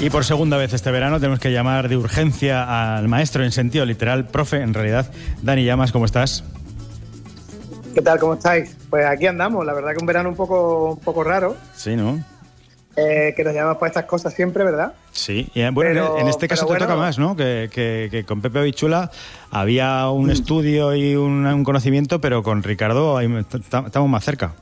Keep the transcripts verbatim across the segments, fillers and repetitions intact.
Y por segunda vez este verano tenemos que llamar de urgencia al maestro, en sentido literal, profe, en realidad. Dani Llamas, ¿cómo estás? ¿Qué tal? ¿Cómo estáis? Pues aquí andamos, la verdad que un verano un poco, un poco raro. Sí, ¿no? Eh, que nos llamamos para estas cosas siempre, ¿verdad? Sí, y bueno, pero, en este caso te bueno, toca más, ¿no? Que, que, que con Pepe Bichula había un mm. estudio y un, un conocimiento, pero con Ricardo estamos más cerca.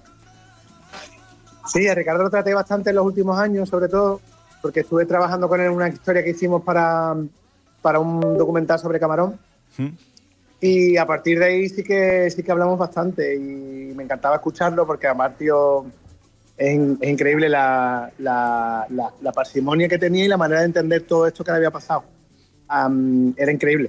Sí, a Ricardo lo traté bastante en los últimos años, sobre todo porque estuve trabajando con él en una historia que hicimos para, para un documental sobre Camarón. ¿Mm? Y a partir de ahí sí que sí que hablamos bastante y me encantaba escucharlo porque además, tío, es, es increíble la, la, la, la parsimonia que tenía y la manera de entender todo esto que le había pasado. Um, era increíble.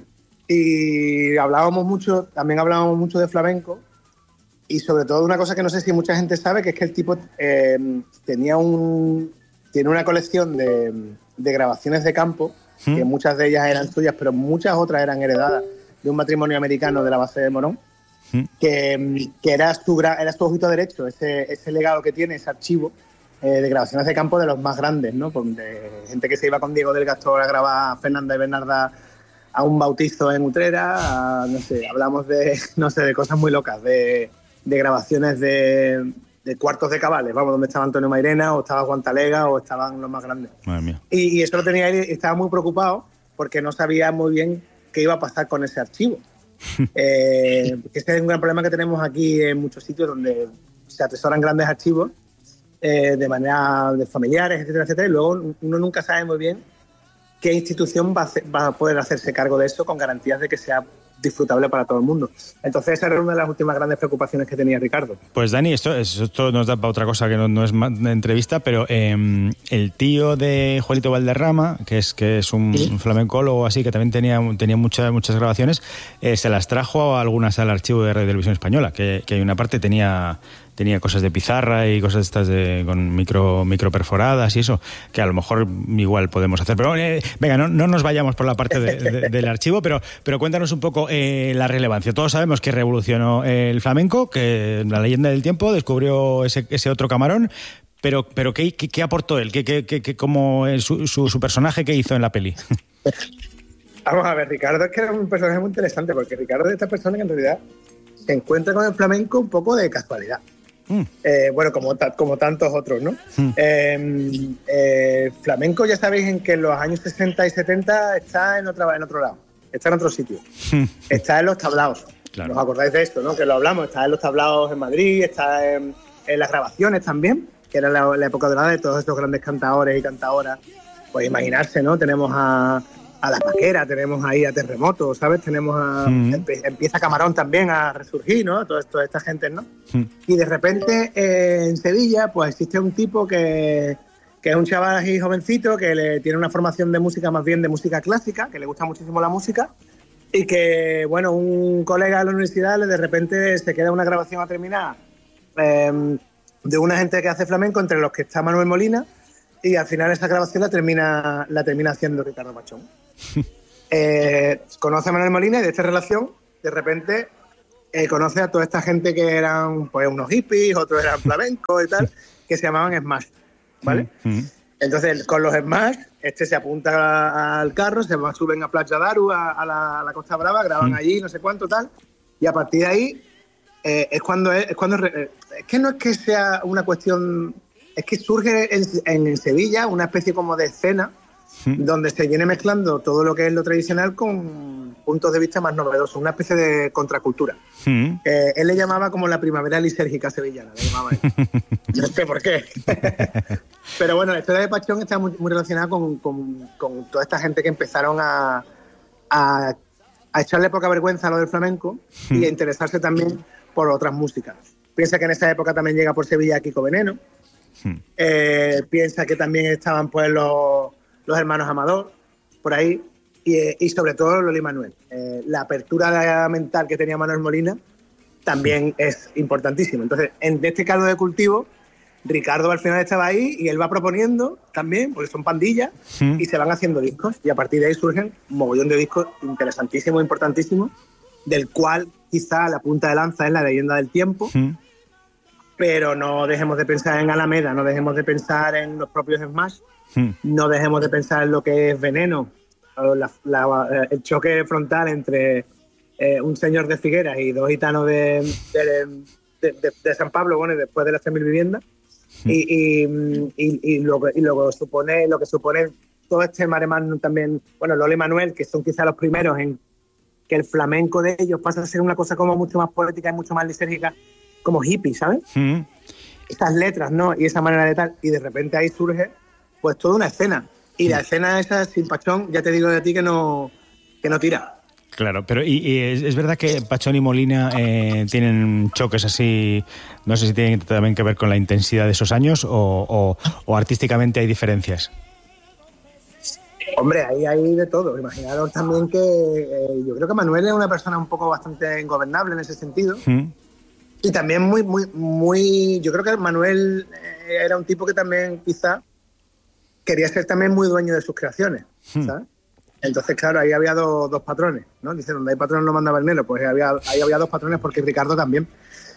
Y hablábamos mucho, también hablábamos mucho de flamenco y sobre todo una cosa que no sé si mucha gente sabe, que es que el tipo eh, tenía un, tiene una colección de, de grabaciones de campo, ¿Mm? Que muchas de ellas eran suyas, pero muchas otras eran heredadas de un matrimonio americano de la base de Morón, ¿Mm? que, que era, su, era su ojito derecho, ese, ese legado que tiene, ese archivo eh, de grabaciones de campo de los más grandes, ¿no? De gente que se iba con Diego del Gastor a grabar a Fernanda y Bernarda a un bautizo en Utrera, a, no sé, hablamos de, no sé, de cosas muy locas, de, de grabaciones de, de cuartos de cabales, vamos, donde estaba Antonio Mairena, o estaba Juan Talega, o estaban los más grandes. Madre mía. Y, y eso lo tenía él y estaba muy preocupado porque no sabía muy bien qué iba a pasar con ese archivo. eh, ese es un gran problema que tenemos aquí en muchos sitios donde se atesoran grandes archivos eh, de manera de familiares, etcétera, etcétera, y luego uno nunca sabe muy bien qué institución va a, hacer, va a poder hacerse cargo de eso con garantías de que sea disfrutable para todo el mundo. Entonces esa era una de las últimas grandes preocupaciones que tenía Ricardo. Pues Dani, esto, esto nos da para otra cosa que no, no es una entrevista, pero eh, el tío de Juanito Valderrama, que es que es un, ¿Sí? un flamencólogo así, que también tenía, tenía muchas, muchas grabaciones, eh, se las trajo a algunas al archivo de Radio Televisión Española, que, que hay una parte tenía... tenía cosas de pizarra y cosas estas de con micro micro perforadas y eso, que a lo mejor igual podemos hacer. Pero eh, venga, no, no nos vayamos por la parte de, de, del archivo, pero, pero cuéntanos un poco eh, la relevancia. Todos sabemos que revolucionó el flamenco, que la leyenda del tiempo descubrió ese, ese otro Camarón, pero, pero ¿qué, qué, qué aportó él? ¿Qué, qué, qué, cómo su, su, su personaje qué hizo en la peli? Vamos a ver, Ricardo es que era un personaje muy interesante, porque Ricardo es esta persona que en realidad se encuentra con el flamenco un poco de casualidad. Mm. Eh, bueno, como, ta- como tantos otros, ¿no? Mm. Eh, eh, flamenco, ya sabéis en que en los años sesenta y setenta está en, otra, en otro lado, está en otro sitio, mm. está en los tablaos. Claro. ¿Os acordáis de esto, no? Que lo hablamos, está en los tablaos en Madrid, está en, en las grabaciones también, que era la, la época dorada de todos estos grandes cantadores y cantadoras. Pues imaginarse, ¿no? Tenemos a, a Las Vaqueras, tenemos ahí a Terremoto, ¿sabes? Tenemos a... Mm. Empieza Camarón también a resurgir, ¿no? Todo esto, esta gente, ¿no? Mm. Y de repente eh, en Sevilla, pues existe un tipo que, que es un chaval así jovencito, que le tiene una formación de música, más bien de música clásica, que le gusta muchísimo la música, y que, bueno, un colega de la universidad de repente se queda una grabación a terminar eh, de una gente que hace flamenco, entre los que está Manuel Molina, y al final esa grabación la termina, la termina haciendo Ricardo Pachón. eh, conoce a Manuel Molina y de esta relación, de repente, eh, conoce a toda esta gente que eran pues unos hippies, otros eran flamencos y tal, que se llamaban Smash, ¿vale? Mm-hmm. Entonces, con los Smash, este se apunta al carro, se va, suben a Playa Daru, a, a, la, a la Costa Brava, graban mm. allí, no sé cuánto, tal, y a partir de ahí eh, es cuando... Es, es, cuando es que no es que sea una cuestión... Es que surge en, en Sevilla una especie como de escena mm. donde se viene mezclando todo lo que es lo tradicional con puntos de vista más novedosos, una especie de contracultura. Mm. Eh, él le llamaba como la primavera lisérgica sevillana, le llamaba él. No sé por qué. Pero bueno, la historia de Pachón está muy, muy relacionada con, con, con toda esta gente que empezaron a, a, a echarle poca vergüenza a lo del flamenco mm. y a interesarse también por otras músicas. Piensa que en esa época también llega por Sevilla Kiko Veneno. Hmm. Eh, piensa que también estaban pues los, los hermanos Amador por ahí y, y sobre todo Loli Manuel. Eh, la apertura mental que tenía Manuel Molina también hmm. es importantísima. Entonces, en este caldo de cultivo, Ricardo al final estaba ahí y él va proponiendo también, porque son pandillas, hmm. y se van haciendo discos y a partir de ahí surgen un mogollón de discos interesantísimos, importantísimos, del cual quizá la punta de lanza es La Leyenda del Tiempo. Hmm. pero no dejemos de pensar en Alameda, no dejemos de pensar en los propios Smash, hmm. no dejemos de pensar en lo que es Veneno, la, la, el choque frontal entre eh, un señor de Figueras y dos gitanos de, de, de, de, de San Pablo, bueno, después de las tres mil viviendas, hmm. y, y, y, y, lo, y lo, supone, lo que supone todo este maremán también, bueno, Lola y Manuel, que son quizás los primeros en que el flamenco de ellos pasa a ser una cosa como mucho más poética y mucho más lisérgica, como hippie, ¿sabes? Mm. Estas letras, ¿no? Y esa manera de tal. Y de repente ahí surge, pues, toda una escena. Y mm. la escena esa, sin Pachón, ya te digo de ti que no, que no tira. Claro, pero y, y es, es verdad que Pachón y Molina eh, tienen choques así, no sé si tienen también que ver con la intensidad de esos años o, o, o artísticamente hay diferencias. Hombre, ahí hay de todo. Imaginaros también que eh, yo creo que Manuel es una persona un poco bastante ingobernable en ese sentido. Mm. Y también muy, muy, muy... Yo creo que Manuel eh, era un tipo que también quizá quería ser también muy dueño de sus creaciones, mm. ¿sabes? Entonces, claro, ahí había do, dos patrones, ¿no? Dicen, donde hay patrones no manda Bernero. Pues había, ahí había dos patrones porque Ricardo también.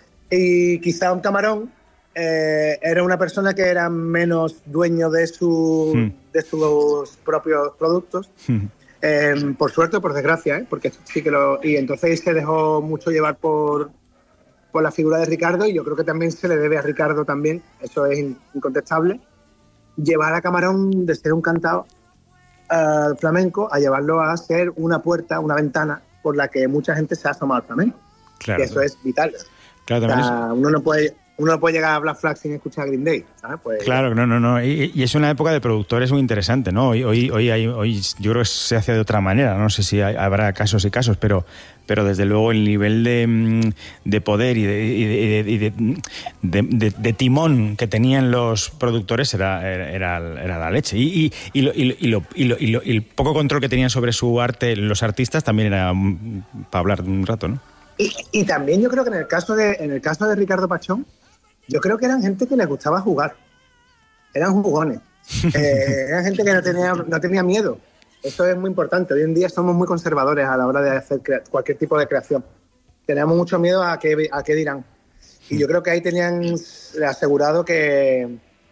Y quizá un Camarón Eh, era una persona que era menos dueño de, su, mm. de sus propios productos, mm. eh, por suerte o por desgracia, ¿eh? Porque sí que lo... Y entonces se dejó mucho llevar por, por la figura de Ricardo, y yo creo que también se le debe a Ricardo también, eso es incontestable, llevar a Camarón de ser un cantado uh, flamenco a llevarlo a ser una puerta, una ventana por la que mucha gente se ha asomado al flamenco. Claro, que eso es vital. Claro, o sea, uno no puede... Uno no puede llegar a Black Flag sin escuchar a Green Day, ¿sabes? Pues, claro, no, no, no. Y, y es una época de productores muy interesante, ¿no? Hoy, hoy, hoy, hay, hoy yo creo que se hace de otra manera. No sé si hay, habrá casos y casos, pero, pero desde luego el nivel de, de poder y, de, y, de, y de, de, de, de timón que tenían los productores era, era, era la leche. Y, y, y, lo, y, lo, y, lo, y, lo, y el poco control que tenían sobre su arte los artistas también era para hablar un rato, ¿no? Y, y también yo creo que en el caso de, en el caso de Ricardo Pachón, yo creo que eran gente que les gustaba jugar. Eran jugones. Eh, eran gente que no tenía, no tenía miedo. Eso es muy importante. Hoy en día somos muy conservadores a la hora de hacer crea- cualquier tipo de creación. Tenemos mucho miedo a qué, a qué dirán. Y yo creo que ahí tenían asegurado que,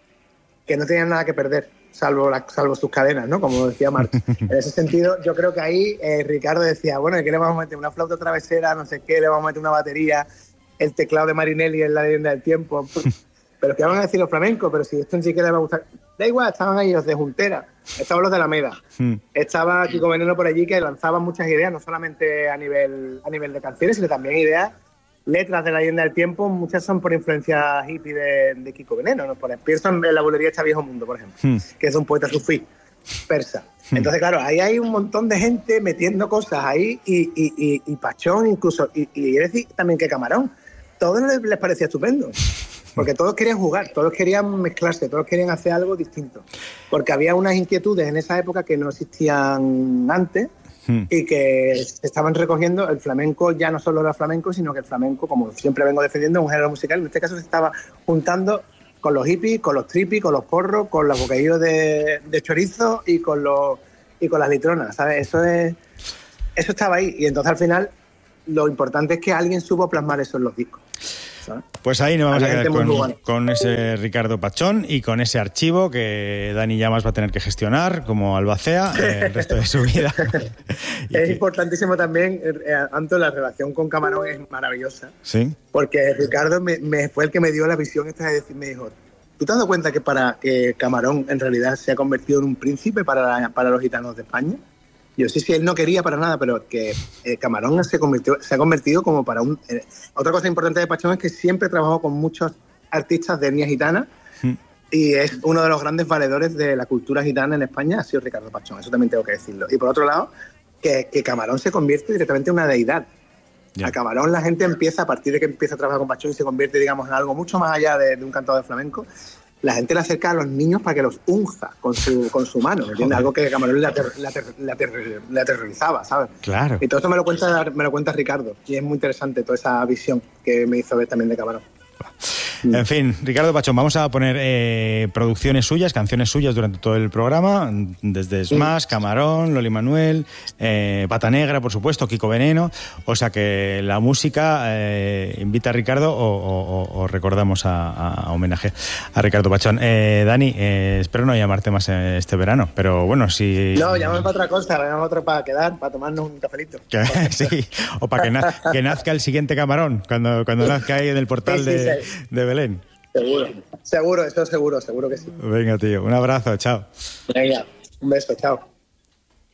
que no tenían nada que perder, salvo, la, salvo sus cadenas, ¿no? Como decía Marx. En ese sentido, yo creo que ahí eh, Ricardo decía, bueno, ¿qué le vamos a meter? Una flauta travesera, no sé qué, le vamos a meter una batería... el teclado de Marinelli en La leyenda del tiempo. Pero ¿qué van a decir los flamencos? Pero si esto ni siquiera les va a gustar. Da igual, estaban ahí los de Juntera, estaban los de Alameda, hmm. estaba Kiko Veneno por allí que lanzaban muchas ideas, no solamente a nivel, a nivel de canciones, sino también ideas, letras de La leyenda del tiempo, muchas son por influencia hippie de, de Kiko Veneno, ¿no? Por, pienso en La bulería está Viejo Mundo, por ejemplo, hmm. que es un poeta sufí persa. Hmm. Entonces, claro, ahí hay un montón de gente metiendo cosas ahí y, y, y, y Pachón incluso, y, y decir también que Camarón, todos les, les parecía estupendo, porque todos querían jugar, todos querían mezclarse, todos querían hacer algo distinto, porque había unas inquietudes en esa época que no existían antes hmm. y que se estaban recogiendo. El flamenco ya no solo era flamenco, sino que el flamenco, como siempre vengo defendiendo, es un género musical, en este caso se estaba juntando con los hippies, con los tripis, con los porros, con los bocadillos de, de chorizo y con los y con las litronas, ¿sabes? Eso es, eso estaba ahí, y entonces al final lo importante es que alguien supo plasmar eso en los discos, ¿sabes? Pues ahí nos vamos a quedar con, con ese Ricardo Pachón y con ese archivo que Dani Llamas va a tener que gestionar como albacea eh, el resto de su vida. Es que... importantísimo también, eh, Anto, la relación con Camarón es maravillosa. Sí. Porque Ricardo me, me fue el que me dio la visión esta de decir, me dijo, ¿tú te has dado cuenta que para que Camarón en realidad se ha convertido en un príncipe para, la, para los gitanos de España? Yo sí, sí, él no quería para nada, pero que eh, Camarón se, convirtió, se ha convertido como para un... Eh, otra cosa importante de Pachón es que siempre trabajó con muchos artistas de etnia gitana mm. y es uno de los grandes valedores de la cultura gitana en España, ha sido Ricardo Pachón, eso también tengo que decirlo. Y por otro lado, que, que Camarón se convierte directamente en una deidad. Yeah. A Camarón la gente empieza, a partir de que empieza a trabajar con Pachón y se convierte, digamos, en algo mucho más allá de, de un cantador de flamenco, la gente le acerca a los niños para que los unja con su, con su mano, ¿entiendes? Algo que a Camarón le, ater, le, ater, le, ater, le aterrorizaba, ¿sabes? Claro. Y todo eso me lo cuenta me lo cuenta Ricardo, y es muy interesante toda esa visión que me hizo ver también de Camarón. En fin, Ricardo Pachón, vamos a poner eh, producciones suyas, canciones suyas durante todo el programa, desde Smash, Camarón, Loli Manuel, eh, Pata Negra, por supuesto, Kiko Veneno. O sea que la música eh, invita a Ricardo o, o, o recordamos a, a homenaje a Ricardo Pachón. Eh, Dani, eh, espero no llamarte más este verano, pero bueno, si... No, llámame para otra cosa, llámame otro para quedar, para tomarnos un cafelito. Sí, o para que, na- que nazca el siguiente Camarón, cuando, cuando nazca ahí en el portal sí, sí, de, sí. de Belén. Seguro, seguro, eso seguro, seguro que sí. Venga, tío, un abrazo, chao. Venga, un beso, chao.